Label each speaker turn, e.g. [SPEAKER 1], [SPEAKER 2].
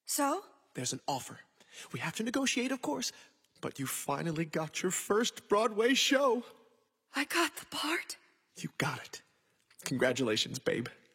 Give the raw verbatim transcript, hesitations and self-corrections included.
[SPEAKER 1] So?
[SPEAKER 2] There's an offer. We have to negotiate, of course, but you finally got your first Broadway show.
[SPEAKER 1] I got the part?
[SPEAKER 2] You got it. Congratulations, babe.